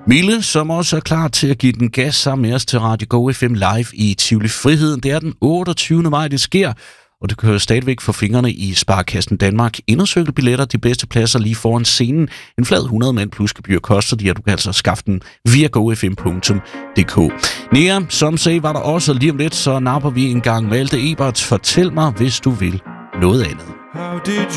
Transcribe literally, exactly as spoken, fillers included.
Mille, som også er klar til at give den gas sammen med os til Radio Go F M live i Tivoli Friheden. Det er den otteogtyvende maj, det sker, og du kan jo stadigvæk få fingrene i Sparekassen Danmark. Indercykelbilletter, de bedste pladser lige foran scenen. En flad hundrede mand plus gebyr koster de, og du kan altså skaffe den via go f m punktum d k. Nea, som sagde, var der også lige om lidt, så napper vi en gang Malte Ebert. Fortæl mig, hvis du vil noget andet. How did